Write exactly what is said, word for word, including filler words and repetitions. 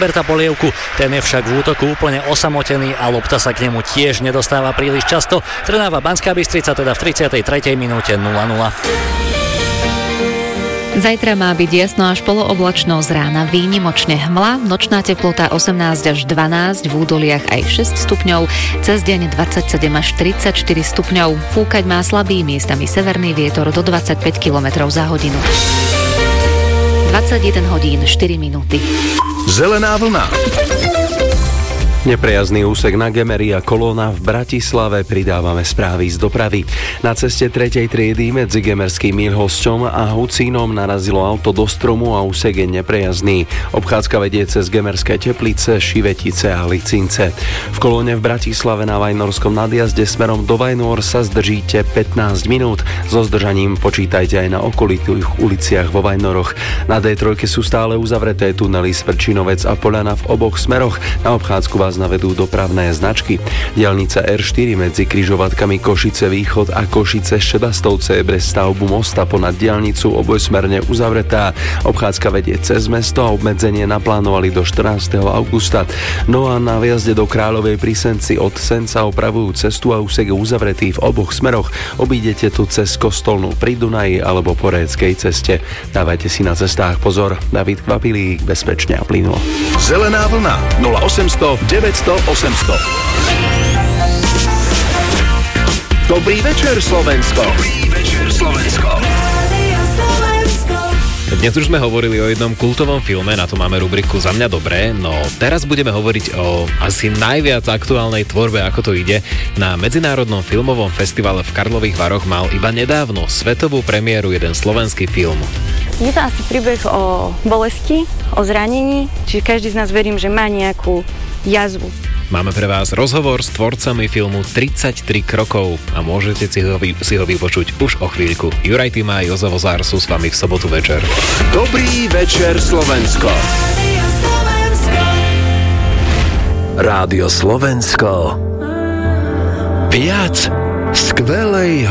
Roberta Polievku, ten je však v útoku úplne osamotený a lopta sa k nemu tiež nedostáva príliš často. Trnava Banská Bystrica teda v tridsiatej tretej minúte nula nula. Zajtra má byť jasno až polooblačno, z rána výnimočne hmla, nočná teplota osemnásť až dvanásť, v údoliach aj šesť stupňov, cez deň dvadsaťsedem až tridsaťštyri stupňov, fúkať má slabý, miestami severný vietor do dvadsaťpäť kilometrov za hodinu. dvadsaťjeden hodín štyri minúty. Zelená vlna. Neprejazný úsek na Gemery a Kolóna v Bratislave, pridávame správy z dopravy. Na ceste tretej triedy medzi Gemerským Milhosťom a Hucínom narazilo auto do stromu a úsek je neprejazný. Obchádzka vedie cez Gemerské Teplice, Šivetice a Licince. V Kolóne v Bratislave na Vajnorskom nadjazde smerom do Vajnor sa zdržíte pätnásť minút. So zdržaním počítajte aj na okolitých uliciach vo Vajnoroch. Na dé tri sú stále uzavreté tunely Svrčinovec a Poľana v oboch smeroch. Na obchádzku vás navedú dopravné značky. Diaľnica er štyri medzi križovatkami Košice Východ a Košice Šebastovce je bez stavbu mosta ponad diaľnicu obojsmerne uzavretá. Obchádzka vedie cez mesto a obmedzenie naplánovali do štrnásteho augusta. No a na vjazde do Kráľovej pri Senci od Senca opravujú cestu a úsek je uzavretý v oboch smeroch. Obídete tu cez Kostolnú pri Dunaji alebo po Réckej ceste. Dávajte si na cestách pozor. David Kvapilík, bezpečne a plynulo. Zelená vlna nula osemsto deväťsto osemsto. Dobrý večer, Slovensko. Dobrý večer, Slovensko. Dnes už sme hovorili o jednom kultovom filme, na to máme rubriku Za mňa dobré, no teraz budeme hovoriť o asi najviac aktuálnej tvorbe, ako to ide. Na Medzinárodnom filmovom festivale v Karlových Varoch mal iba nedávno svetovú premiéru jeden slovenský film. Je to asi príbeh o bolesti, o zranení, čiže každý z nás, verím, že má nejakú jazvu. Máme pre vás rozhovor s tvorcami filmu tridsaťtri krokov a môžete si ho, vy, si ho vypočuť už o chvíľku. Juraj Tyma a Jozo Vozár sú s vami v sobotu večer. Dobrý večer, Slovensko. Rádio Slovensko. Viac skvelej